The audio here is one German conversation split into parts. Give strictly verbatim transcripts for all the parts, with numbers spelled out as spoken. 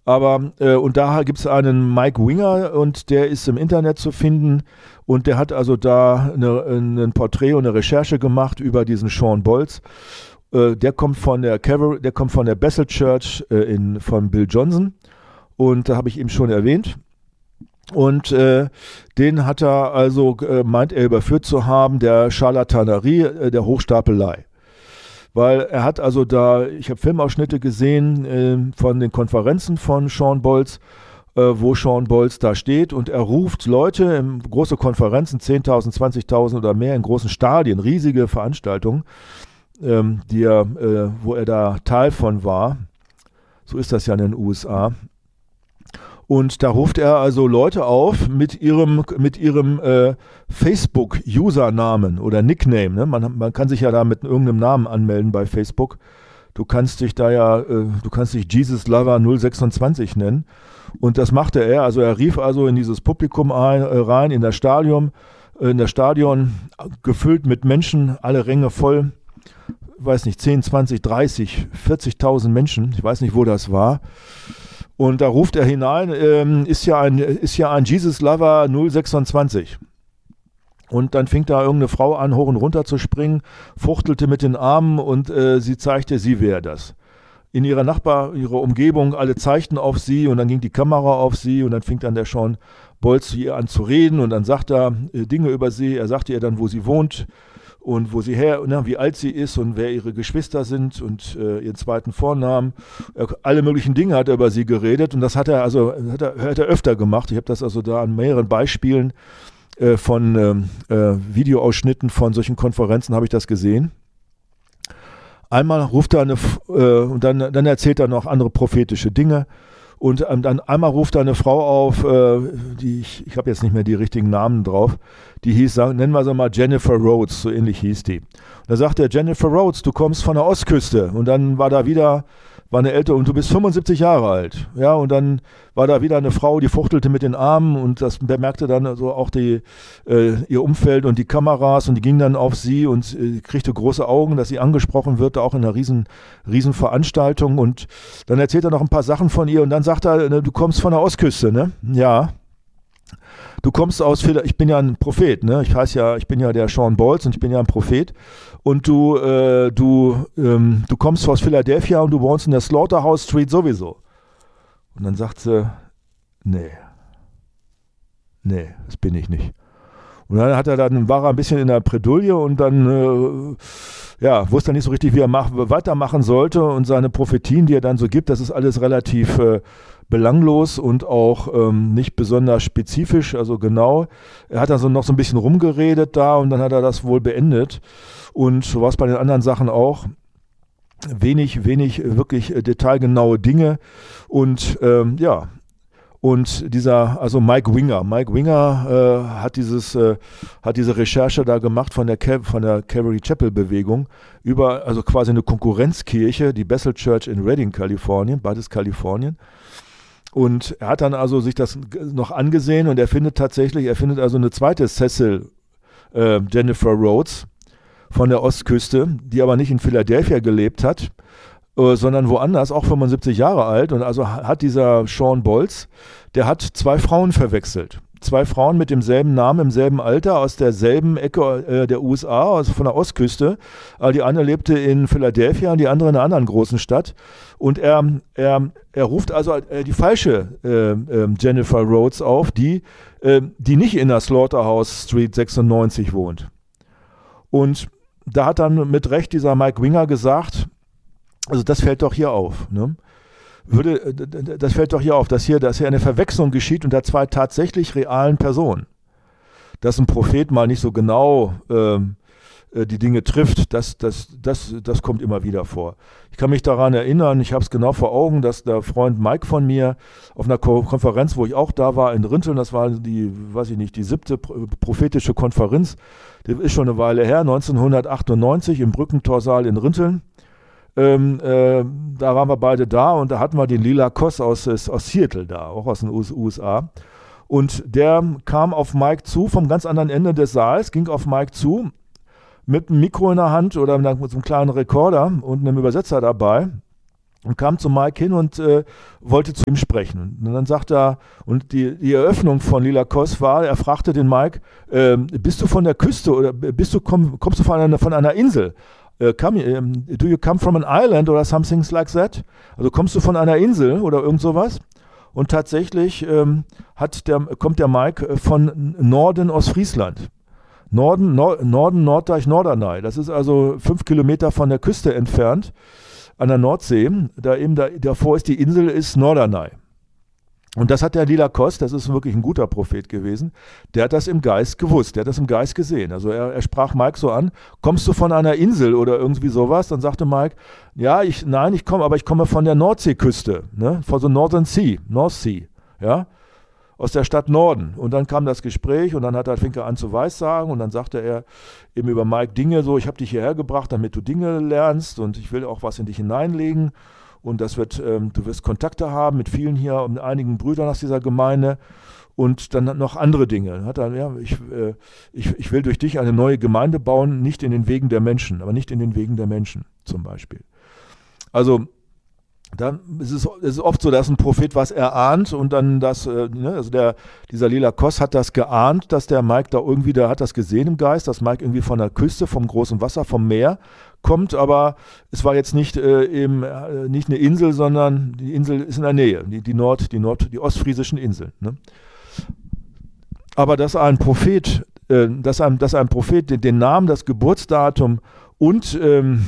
Aber, äh, und da gibt es einen Mike Winger und der ist im Internet zu finden und der hat also da eine, ein Porträt und eine Recherche gemacht über diesen Shawn Bolz. Äh, der kommt von der Cavalry, der kommt von der Bethel Church äh, in, von Bill Johnson und da habe ich eben schon erwähnt. Und äh, den hat er also, äh, meint er überführt zu haben, der Scharlatanerie, äh, der Hochstapelei. Weil er hat also da, ich habe Filmausschnitte gesehen äh, von den Konferenzen von Shawn Bolz, äh, wo Shawn Bolz da steht und er ruft Leute in große Konferenzen, zehntausend, zwanzigtausend oder mehr in großen Stadien, riesige Veranstaltungen, ähm, die er, äh, wo er da Teil von war. So ist das ja in den U S A. Und da ruft er also Leute auf mit ihrem, mit ihrem äh, Facebook-Usernamen oder Nickname. Ne? Man, man kann sich ja da mit irgendeinem Namen anmelden bei Facebook. Du kannst dich da ja, äh, du kannst dich Jesus Lover null sechsundzwanzig nennen. Und das machte er. Also er rief also in dieses Publikum ein, äh, rein, in das Stadion, äh, in das Stadion, gefüllt mit Menschen, alle Ränge voll. Ich weiß nicht, zehn, zwanzig, dreißig, vierzigtausend Menschen. Ich weiß nicht, wo das war. Und da ruft er hinein, ähm, ist ja ein, ist ja ein Jesus Lover null sechsundzwanzig. Und dann fing da irgendeine Frau an, hoch und runter zu springen, fuchtelte mit den Armen und äh, sie zeigte, sie wäre das. In ihrer Nachbar, ihrer Umgebung, alle zeigten auf sie und dann ging die Kamera auf sie und dann fing dann der Shawn Bolz zu ihr an zu reden und dann sagt er äh, Dinge über sie. Er sagte ihr dann, wo sie wohnt und wo sie her, na, wie alt sie ist und wer ihre Geschwister sind und äh, ihren zweiten Vornamen. Er, alle möglichen Dinge hat er über sie geredet und das hat er also hat er, hat er öfter gemacht. Ich habe das also da an mehreren Beispielen äh, von äh, äh, Videoausschnitten von solchen Konferenzen habe ich das gesehen. Einmal ruft er eine, äh, und dann, dann erzählt er noch andere prophetische Dinge. Und ähm, dann einmal ruft da eine Frau auf, äh, die ich, ich habe jetzt nicht mehr die richtigen Namen drauf, die hieß, sagen, nennen wir sie mal Jennifer Rhodes, so ähnlich hieß die. Und da sagt er, Jennifer Rhodes, du kommst von der Ostküste. Und dann war da wieder, war eine ältere, und du bist fünfundsiebzig Jahre alt. Ja, und dann war da wieder eine Frau, die fuchtelte mit den Armen und das bemerkte dann so auch die, äh, ihr Umfeld und die Kameras und die gingen dann auf sie und äh, kriegte große Augen, dass sie angesprochen wird, auch in einer riesen, riesen Veranstaltung. Und dann erzählt er noch ein paar Sachen von ihr und dann sagt er, ne, du kommst von der Ostküste, ne? Ja. Du kommst aus, ich bin ja ein Prophet, ne? Ich heiße ja, ich bin ja der Shawn Bolz und ich bin ja ein Prophet. Und du, äh, du, ähm, du kommst aus Philadelphia und du wohnst in der Slaughterhouse Street sowieso. Und dann sagt sie, nee, nee, das bin ich nicht. Und dann hat er dann, war er ein bisschen in der Bredouille und dann, äh, ja, wusste er nicht so richtig, wie er mach, weitermachen sollte. Und seine Prophetien, die er dann so gibt, das ist alles relativ äh, belanglos und auch ähm, nicht besonders spezifisch, also genau. Er hat also noch so ein bisschen rumgeredet da und dann hat er das wohl beendet. Und so war es bei den anderen Sachen auch. Wenig, wenig wirklich detailgenaue Dinge. Und ähm, ja, und dieser, also Mike Winger, Mike Winger äh, hat dieses, äh, hat diese Recherche da gemacht von der Cal- von der Calvary Chapel Bewegung über, also quasi eine Konkurrenzkirche, die Bethel Church in Redding, Kalifornien, beides Kalifornien. Und er hat dann also sich das noch angesehen und er findet tatsächlich, er findet also eine zweite Cecil äh, Jennifer Rhodes von der Ostküste, die aber nicht in Philadelphia gelebt hat, äh, sondern woanders, auch fünfundsiebzig Jahre alt. Und also hat dieser Shawn Bolz, der hat zwei Frauen verwechselt. Zwei Frauen mit demselben Namen, im selben Alter, aus derselben Ecke äh, der U S A, also von der Ostküste. Aber die eine lebte in Philadelphia und die andere in einer anderen großen Stadt. Und er, er, er ruft also äh, die falsche äh, äh, Jennifer Rhodes auf, die, äh, die nicht in der Slaughterhouse Street sechsundneunzig wohnt. Und da hat dann mit Recht dieser Mike Winger gesagt, also das fällt doch hier auf, ne? Würde, das fällt doch hier auf, dass hier, dass hier eine Verwechslung geschieht unter zwei tatsächlich realen Personen. Dass ein Prophet mal nicht so genau ähm, die Dinge trifft, das, das, das, das kommt immer wieder vor. Ich kann mich daran erinnern, ich habe es genau vor Augen, dass der Freund Mike von mir auf einer Ko- Konferenz, wo ich auch da war, in Rinteln, das war die, weiß ich nicht, die siebte prophetische Konferenz, die ist schon eine Weile her, neunzehnhundertachtundneunzig im Brückentorsaal in Rinteln. Ähm, äh, da waren wir beide da und da hatten wir den Lila Koss aus, aus Seattle da, auch aus den U S A. Und der kam auf Mike zu, vom ganz anderen Ende des Saals, ging auf Mike zu, mit einem Mikro in der Hand oder mit so einem kleinen Rekorder und einem Übersetzer dabei und kam zu Mike hin und äh, wollte zu ihm sprechen. Und dann sagt er, und die, die Eröffnung von Lila Kos war, er fragte den Mike, äh, bist du von der Küste oder bist du, komm, kommst du von einer, von einer Insel? Uh, come, um, do you come from an island oder something like that? Also kommst du von einer Insel oder irgend sowas? Und tatsächlich ähm, hat der, kommt der Mike von Norden aus Friesland. Norden, Nor- Norden, Norddeich, Norderney. Das ist also fünf Kilometer von der Küste entfernt an der Nordsee. Da eben da, davor ist die Insel, ist Norderney. Und das hat der Lila Kos, das ist wirklich ein guter Prophet gewesen, der hat das im Geist gewusst, der hat das im Geist gesehen. Also er, er sprach Mike so an, kommst du von einer Insel oder irgendwie sowas? Dann sagte Mike, ja, ich, nein, ich komme, aber ich komme von der Nordseeküste, ne? Von so Northern Sea, North Sea, ja, aus der Stadt Norden. Und dann kam das Gespräch und dann hat er, fing er an zu weissagen und dann sagte er eben über Mike Dinge so, ich habe dich hierher gebracht, damit du Dinge lernst und ich will auch was in dich hineinlegen. Und das wird, ähm, du wirst Kontakte haben mit vielen hier und einigen Brüdern aus dieser Gemeinde und dann noch andere Dinge. Hat er, ja, ich, äh, ich, ich will durch dich eine neue Gemeinde bauen, nicht in den Wegen der Menschen, aber nicht in den Wegen der Menschen zum Beispiel. Also dann ist es, es ist oft so, dass ein Prophet was erahnt und dann das, äh, ne, also der, dieser Lila Kos hat das geahnt, dass der Mike da irgendwie, der hat das gesehen im Geist, dass Mike irgendwie von der Küste, vom großen Wasser, vom Meer kommt, aber es war jetzt nicht, äh, eben, äh, nicht eine Insel, sondern die Insel ist in der Nähe, die, die, Nord, die, Nord, die ostfriesischen Inseln. Ne? Aber dass ein Prophet, äh, dass, ein, dass ein Prophet den, den Namen, das Geburtsdatum und ähm,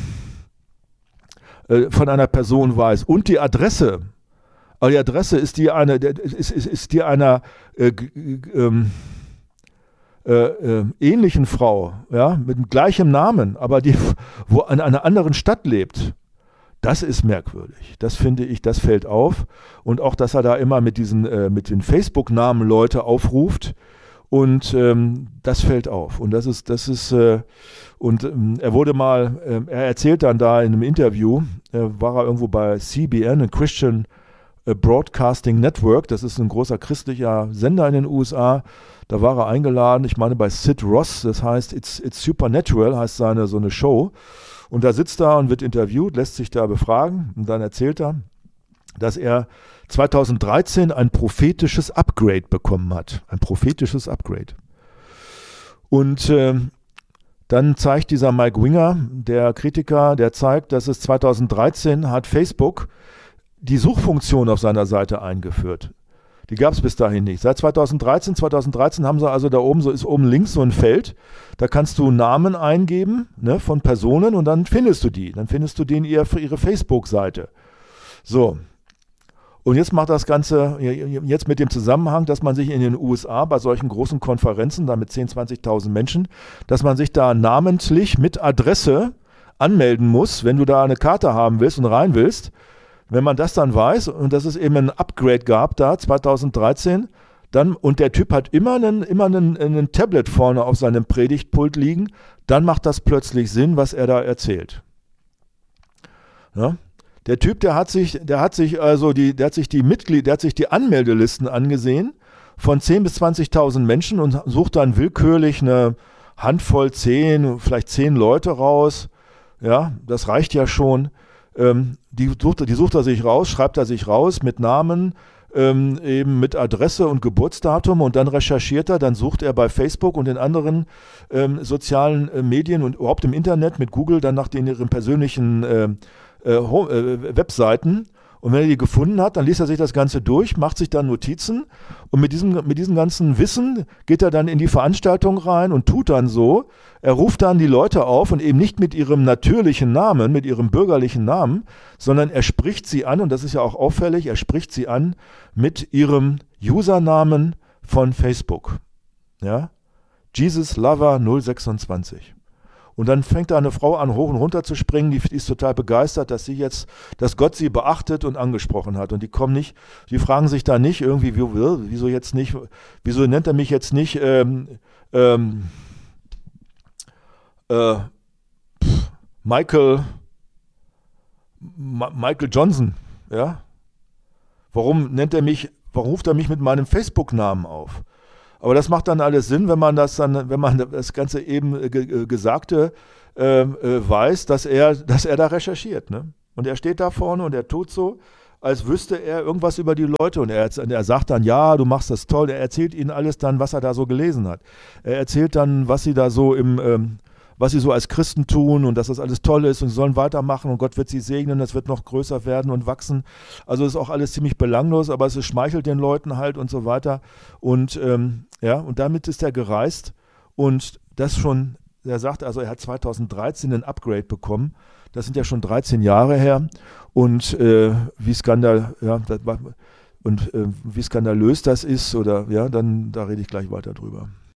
äh, von einer Person weiß und die Adresse, aber die Adresse ist die einer, ist, ist, ist die einer äh, ähm, Äh, äh, ähnlichen Frau, ja, mit gleichem Namen, aber die wo an einer anderen Stadt lebt, das ist merkwürdig. Das finde ich, das fällt auf. Und auch, dass er da immer mit diesen, äh, mit den Facebook-Namen Leute aufruft und ähm, das fällt auf. Und das ist, das ist, äh, und ähm, er wurde mal, äh, er erzählt dann da in einem Interview, äh, war er irgendwo bei C B N, ein Christian Broadcasting Network, das ist ein großer christlicher Sender in den U S A. Da war er eingeladen, ich meine bei Sid Ross, das heißt It's, It's Supernatural, heißt seine so eine Show. Und da sitzt er und wird interviewt, lässt sich da befragen und dann erzählt er, dass er zweitausenddreizehn ein prophetisches Upgrade bekommen hat. Ein prophetisches Upgrade. Und äh, dann zeigt dieser Mike Winger, der Kritiker, der zeigt, dass es zweitausenddreizehn hat Facebook die Suchfunktion auf seiner Seite eingeführt. Die gab es bis dahin nicht. Seit zweitausenddreizehn, zweitausenddreizehn haben sie also da oben, so ist oben links so ein Feld, da kannst du Namen eingeben, ne, von Personen und dann findest du die. Dann findest du den ihr, ihre Facebook-Seite. So. Und jetzt macht das Ganze, jetzt mit dem Zusammenhang, dass man sich in den U S A bei solchen großen Konferenzen, da mit zehntausend, zwanzigtausend Menschen, dass man sich da namentlich mit Adresse anmelden muss, wenn du da eine Karte haben willst und rein willst. Wenn man das dann weiß und dass es eben ein Upgrade gab da zweitausenddreizehn, dann, und der Typ hat immer einen, immer einen, einen Tablet vorne auf seinem Predigtpult liegen, dann macht das plötzlich Sinn, was er da erzählt. Ja? Der Typ, der hat sich, der hat sich also die, der hat sich die Mitglied, der hat sich die Anmeldelisten angesehen von zehntausend bis zwanzigtausend Menschen und sucht dann willkürlich eine Handvoll, zehn, vielleicht zehn Leute raus. Ja, das reicht ja schon. Ähm, die, sucht, die sucht er sich raus, schreibt er sich raus mit Namen, ähm, eben mit Adresse und Geburtsdatum und dann recherchiert er, dann sucht er bei Facebook und den anderen ähm, sozialen äh, Medien und überhaupt im Internet mit Google dann nach den ihren persönlichen äh, äh, Home, äh, Webseiten. Und wenn er die gefunden hat, dann liest er sich das Ganze durch, macht sich dann Notizen und mit diesem, mit diesem ganzen Wissen geht er dann in die Veranstaltung rein und tut dann so, er ruft dann die Leute auf und eben nicht mit ihrem natürlichen Namen, mit ihrem bürgerlichen Namen, sondern er spricht sie an, und das ist ja auch auffällig, er spricht sie an mit ihrem Usernamen von Facebook. Ja? Jesus Lover null sechsundzwanzig. Und dann fängt da eine Frau an, hoch und runter zu springen, die, die ist total begeistert, dass sie jetzt, dass Gott sie beachtet und angesprochen hat. Und die kommen nicht, die fragen sich da nicht irgendwie, wie, wieso jetzt nicht, wieso nennt er mich jetzt nicht ähm, ähm, äh, Michael Ma- Michael Johnson, ja? Warum nennt er mich, warum ruft er mich mit meinem Facebook-Namen auf? Aber das macht dann alles Sinn, wenn man das dann, wenn man das ganze eben äh, Gesagte äh, äh, weiß, dass er, dass er da recherchiert. Ne? Und er steht da vorne und er tut so, als wüsste er irgendwas über die Leute. Und er, er sagt dann, ja, du machst das toll. Er erzählt ihnen alles dann, was er da so gelesen hat. Er erzählt dann, was sie da so im, ähm, was sie so als Christen tun und dass das alles toll ist und sie sollen weitermachen und Gott wird sie segnen, das wird noch größer werden und wachsen. Also ist auch alles ziemlich belanglos, aber es schmeichelt den Leuten halt und so weiter. Und ähm, ja, und damit ist er gereist und das schon, er sagt also, er hat zweitausenddreizehn ein Upgrade bekommen. Das sind ja schon dreizehn Jahre her und äh, wie skandal, ja, das war, und äh, wie skandalös das ist oder ja, dann da rede ich gleich weiter drüber.